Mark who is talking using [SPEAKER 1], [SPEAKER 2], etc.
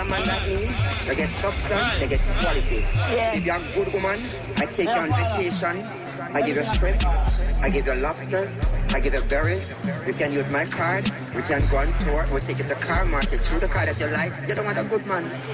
[SPEAKER 1] man like me, they get substance, they get quality.
[SPEAKER 2] Yeah.
[SPEAKER 1] If you're a good woman, I take you on vacation, I give you shrimp, I give you lobsters, I give you berries. You can use my card, we can go on tour, we'll take you to car market, through the car that you like. You don't want a good man.